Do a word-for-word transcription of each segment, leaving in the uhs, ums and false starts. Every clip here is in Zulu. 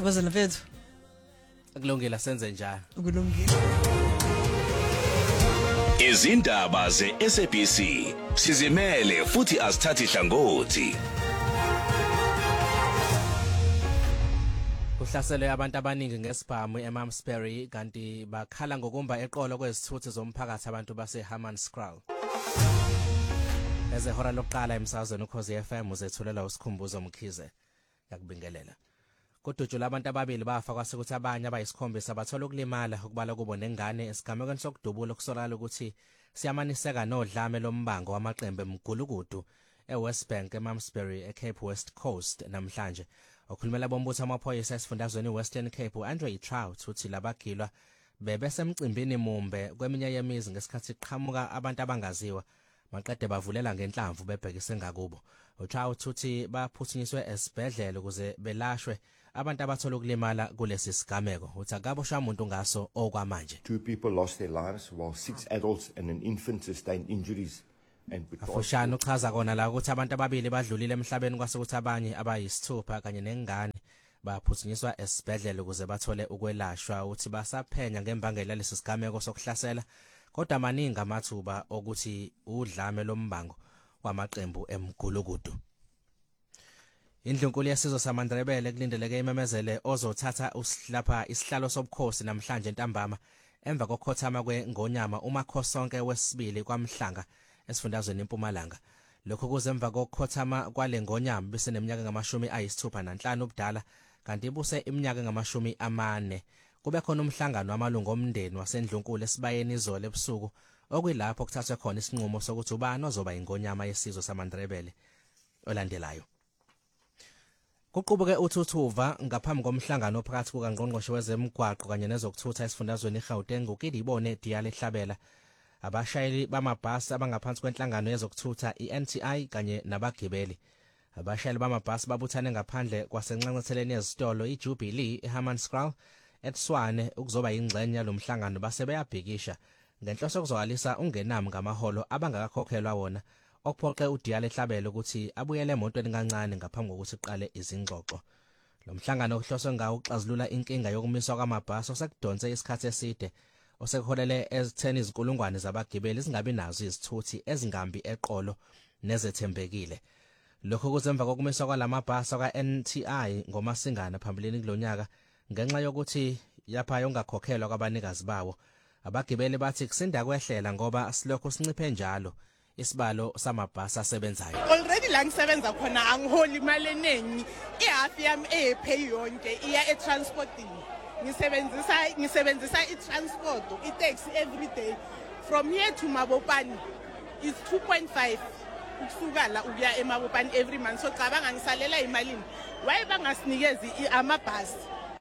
Kabazela mfethu. Akulungile senze njalo. Ukulungile. Izindaba ze-S A B C sizimele futhi asithathi hlangothi. Kuhlaselwe abantu abaningi ngesibhamu eMamsbury kanti bakhala ngokumba eqolo kwezithuthi zomphakathi abantu baseHammanskraal. Ezehora lokuqala emsazweni ukhozi F M uzethulela usikhumbuzo Mkhize yakubingelela. Kudutshula abantu ababili bafa kwase ukuthi abanye abayisikhombisa bathola ukulimala ukubala kubo nengane esigamekweni sokudubula okusolala ukuthi siyamaniseka nodlame lombango wamaqembu emgulukudu eWestbank eMamsbury eCape West Coast namhlanje. Okhulumela bombutho amaphoyisa esifundazweni Western Cape uAndre Trout uthi labagilwa bebesemcimbini mumbe kweminye yemizi ngesikhathi qhamuka abantu abangaziwa maqede bavulela ngenhlamvu bebhekise ngakubo. uTrout uthi baphuthunyiswe esibhedlela ukuze belashwe abantu abathola ukulimala kulesi sigameko. Uthi akabosha umuntu ngaso okwamanje. Two people lost their lives while six adults and an infant sustained injuries. Afushana uchaza kona la ukuthi abantu ababili badlulile emhlabeni kwase ukuthi abanye abayisithupha kanye nengane baphuthunyiswa esibhedlela ukuze bathole ukwelashwa. Uthi basaphenya ngembangela lesi sigameko sokuhlasela kodwa maningi amathuba ukuthi udlame lombango wamaqembu emgulukudu. Indlunkulu yesizwe samaNdebele kulindeleke imemezele ozothatha usilapha isihlalo sobukhosi namhlanje entambama emva kokhothama kweNgonyama uMakhosonke wesibili kwaMhlanga esifundazweni eMpumalanga. Lokho kuze emva kokhothama kwale Ngonyama bese neminyaka ngamashumi ayisithupha nanhlanu ubudala kanti ibuse iminyaka ngamashumi amane. Kube khona umhlangano wamalungu omndeni wasendlunkulu esibayeni izolo ebusuku okuyilapho kuthathwe khona isinqumo sokuthi ubani ozoba ingonyama yesizwe samaNdebele olandelayo. Kuqubuke uthuthuva ngaphambi komhlangano phakathi kukaNgqongqoshe wezemigwaqo kanye nezokuthutha esifundazweni eGauteng uKidibone Diyale Hlabela. Abashayeli bamabhasi abangaphansi kwenhlangano yezokuthutha iN T I kanye nabagibeli. Abashayeli bamabhasi babuthane ngaphandle kwasenxanxetheleni yezitolo iJubilee eHammanskraal eTswane ukuzoba ingxenye yalomhlangano base beyabhikisha ngenhloso yokuzwalisa ungenami ngamaholo abangakakhokhelwa wona okuphoqe uDiyale Hlabela ukuthi abuyele emotweni kancane ngaphambi kokuthi iqale izingxoxo. Lo mhlangano uhloswe ngawo ukuxazulula inkinga yokumiswa kwamabhasi osekudonse isikhathi eside osekuholele ezitheni izinkulungwane zabagibeli ezingabi nazo izithuthi ezingambi eqolo nezethembekile. Lokho kuzemva kokumiswa kwalamabhasi akaN T I ngomasingana phambilini kulonyaka ngenxa yokuthi yapha yongakhokhelwa kwabanikazi bawo. Abagibeli bathi kusinda kwehlela ngoba silokho sinciphe njalo isibalo samabhasi asebenzayo. Already la ngisebenza khona angiholi imali eningi, ihalf yami epay yonke iya etransporting. Ngisebenzisa ngisebenzisa itransport itaxi every day from here to Mabopane is two point five ukusuka la ukuya eMabopane every month. So cabanga ngisalela imalini why bangasinikezi amabhasi.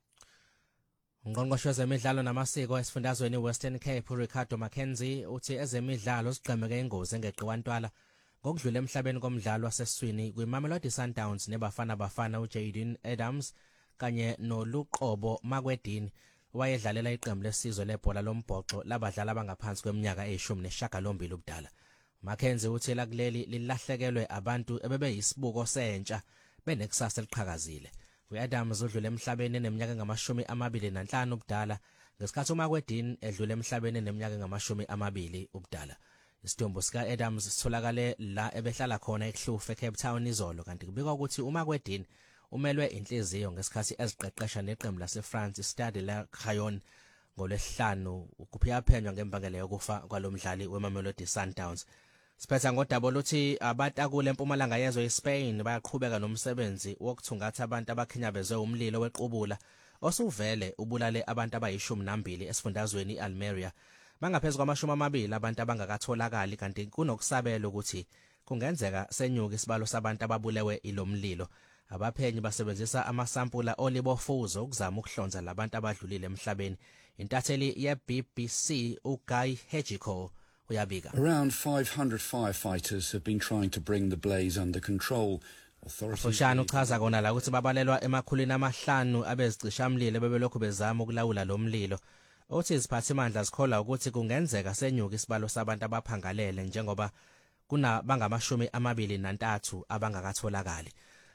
Ungqongqoshe wezemidlalo namasiko esifundazweni Western Cape Ricardo Mackenzie uthi ezemidlalo sigqemeke ingozi engeqiwantwala ngokudlula emhlabeni komdlalo waseswini kwiMamelodi Sundowns nebafana bafana uJaden Adams kanye noLuqobo Makwedini wayedlalela iqembu lesizwe lebhola lombhoxo labadlali abangaphansi kweminyaka eyishumi nesishiyagalombili ubudala. Mackenzie uthi la kuleli lilahlekelwe abantu ebebeyisibuko sentsha benekusasa eliqhakazile. uAdams udlule emhlabeni eneminyaka ngamashumi amabili nanhlanu ubudala ngesikhathi uMakwedini edlule emhlabeni eneminyaka ngamashumi amabili ubudala. Isitombo sika Adams sitholakale la ebehlala khona eKhlufu eCape Town izolo kanti kubikwa ukuthi uMakwedini umelwe inhliziyo ngesikhathi eziqeqesha neqembu laseFrance Stade la Crayon ngolesihlanu ukuphiyaphenywa ngembangela yokufa kwalomdlali weMamelodi Sundowns. Siphetha ngodaba luthi abatakule eMpumalanga yezwe eSpain bayaqhubeka nomsebenzi wokuthungatha abantu abakhinyabezwe umlilo wequbula osuvele ubulale abantu abayishumi nambili esifundazweni iAlmeria. Bangaphezulu kwamashumi amabili abantu abangakatholakali kanti kunokusabela ukuthi kungenzeka senyuka isibalo sabantu ababulewe ilomlilo. Abaphenyi basebenzisa amasampula olibofuzo ukuzama ukuhlonza labantu abadlulile emhlabeni. Intatheli yeB B C uGuy Hedgeko uyabika. Around five hundred firefighters have been trying to bring the blaze under control. Ushana uchaza kona la ukuthi babalelwa emakhulwini amahlanu abezicishamlilo bebelokhu bezama ukulawula lo mlilo. Uthi iziphathimandla zikholwa ukuthi kungenzeka senyuka isibalo sabantu abaphangalele njengoba kuna bangamashumi amabili nantathu abangakatholakali.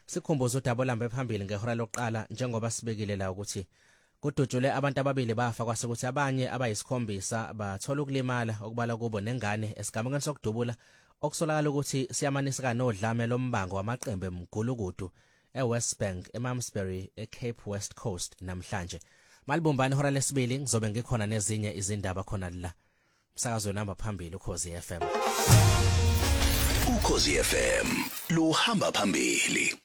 Sikhumbuza udaba lambe phambili ngehora lokuqala njengoba sibekile la ukuthi kudutshule abantu ababili bafa kwase ukuthi abanye abayisikhombisa bathola ukulimala okubala kubo nengane esigamekweni sokudubula okusolakala ukuthi siyamaniseka nodlame lombango wamaqembu emgulukudu eWestbank eMamsbury eCape West Coast namhlanje. Malibumbani hora lesibili ngizobe ngikhona nezinye izindaba khona la. Umsakazo namba phambili uKhosi F M. uKhosi F M lo hamba phambili.